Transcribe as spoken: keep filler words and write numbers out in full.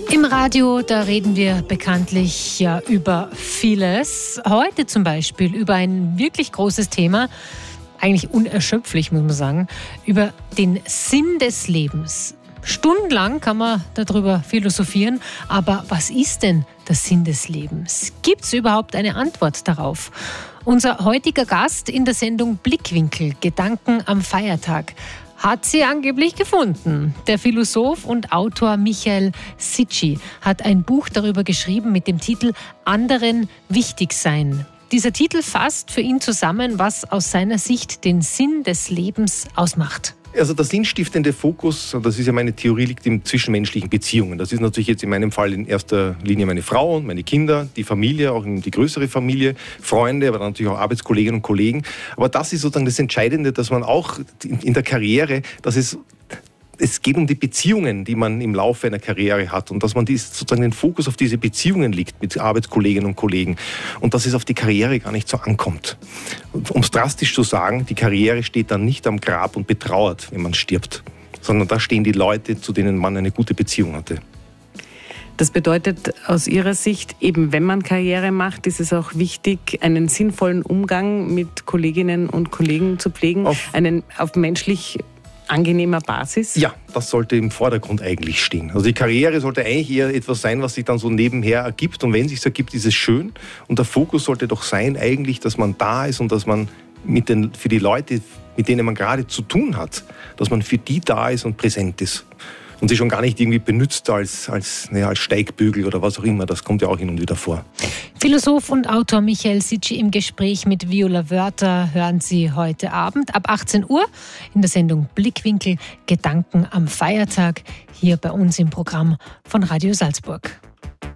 Im Radio, da reden wir bekanntlich ja über vieles. Heute zum Beispiel über ein wirklich großes Thema, eigentlich unerschöpflich, muss man sagen, über den Sinn des Lebens. Stundenlang kann man darüber philosophieren, aber was ist denn der Sinn des Lebens? Gibt es überhaupt eine Antwort darauf? Unser heutiger Gast in der Sendung Blickwinkel, Gedanken am Feiertag, hat sie angeblich gefunden. Der Philosoph und Autor Michael Sitchy hat ein Buch darüber geschrieben mit dem Titel Anderen wichtig sein. Dieser Titel fasst für ihn zusammen, was aus seiner Sicht den Sinn des Lebens ausmacht. Also der sinnstiftende Fokus, und das ist ja meine Theorie, liegt in zwischenmenschlichen Beziehungen. Das ist natürlich jetzt in meinem Fall in erster Linie meine Frau und meine Kinder, die Familie, auch die größere Familie, Freunde, aber dann natürlich auch Arbeitskolleginnen und Kollegen. Aber das ist sozusagen das Entscheidende, dass man auch in der Karriere, dass es Es geht um die Beziehungen, die man im Laufe einer Karriere hat und dass man dies, sozusagen den Fokus auf diese Beziehungen liegt mit Arbeitskolleginnen und Kollegen und dass es auf die Karriere gar nicht so ankommt. Um es drastisch zu sagen, die Karriere steht dann nicht am Grab und betrauert, wenn man stirbt, sondern da stehen die Leute, zu denen man eine gute Beziehung hatte. Das bedeutet aus Ihrer Sicht, eben wenn man Karriere macht, ist es auch wichtig, einen sinnvollen Umgang mit Kolleginnen und Kollegen zu pflegen, auf, einen auf menschlich angenehmer Basis? Ja, das sollte im Vordergrund eigentlich stehen. Also die Karriere sollte eigentlich eher etwas sein, was sich dann so nebenher ergibt. Und wenn es sich ergibt, ist es schön. Und der Fokus sollte doch sein eigentlich, dass man da ist und dass man mit den, für die Leute, mit denen man gerade zu tun hat, dass man für die da ist und präsent ist. Und sie schon gar nicht irgendwie benutzt als, als, ne, als Steigbügel oder was auch immer. Das kommt ja auch hin und wieder vor. Philosoph und Autor Michael Sitchy im Gespräch mit Viola Wörter hören Sie heute Abend ab achtzehn Uhr in der Sendung Blickwinkel, Gedanken am Feiertag, hier bei uns im Programm von Radio Salzburg.